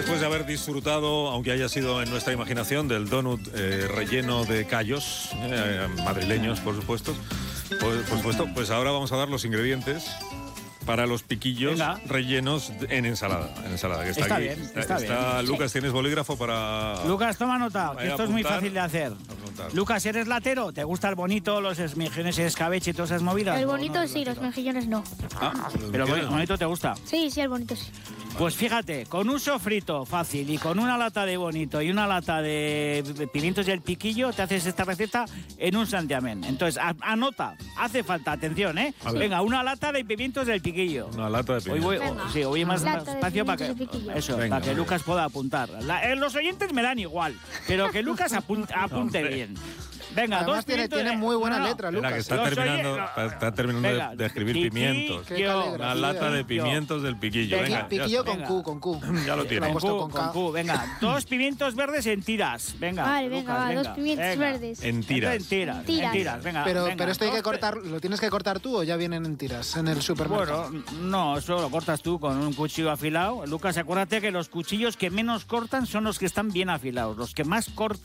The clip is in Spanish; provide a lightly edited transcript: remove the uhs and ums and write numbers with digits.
después de haber disfrutado, aunque haya sido en nuestra imaginación, del donut relleno de callos, madrileños, por supuesto, pues ahora vamos a dar los ingredientes para los piquillos rellenos en ensalada. Que está aquí. Bien, está bien. Lucas, sí. ¿Tienes bolígrafo para...? Lucas, toma nota, que esto es muy fácil de hacer. Apuntar. Lucas, ¿eres latero? ¿Te gusta el bonito, los mejillones, el escabeche y todas esas movidas? El bonito no, sí, los mejillones no. Pero el bonito te gusta. Sí, el bonito sí. Pues fíjate, con un sofrito fácil y con una lata de bonito y una lata de pimientos del piquillo, te haces esta receta en un santiamén. Entonces, anota, hace falta, atención, ¿eh? Venga, una lata de pimientos del piquillo. Una lata de pimientos. Hoy voy más despacio para Venga, que Lucas pueda apuntar. Los oyentes me dan igual, pero que Lucas apunte bien. Venga, además tiene muy buena letra, Lucas. Que está terminando de escribir pimientos. Una lata de pimientos del piquillo. Venga, piquillo con Q. Ya lo tiene. Con Q. Venga, 2 pimientos verdes en tiras. Venga. Vale, Lucas, venga, 2 pimientos verdes. En tiras. En tiras. Venga. Pero esto hay que cortar, ¿lo tienes que cortar tú o ya vienen en tiras en el supermercado? Bueno, no, eso lo cortas tú con un cuchillo afilado. Lucas, acuérdate que los cuchillos que menos cortan son los que están bien afilados. Los que más cortan